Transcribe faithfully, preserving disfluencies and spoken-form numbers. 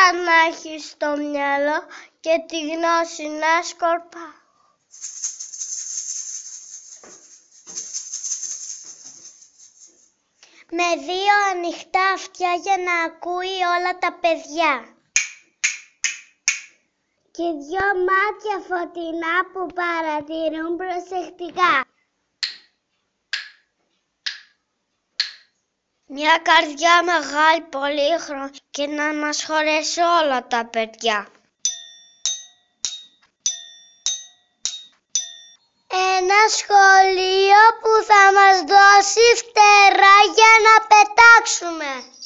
να έχεις το μυαλό και τη γνώση να σκορπά. Με δύο ανοιχτά αυτιά για να ακούει όλα τα παιδιά. Και δυο μάτια φωτεινά που παρατηρούν προσεκτικά. Μια καρδιά μεγάλη πολύχρωμη και να μας χωρέσει όλα τα παιδιά. Ένα σχολείο που θα μας δώσει φτερά για να πετάξουμε.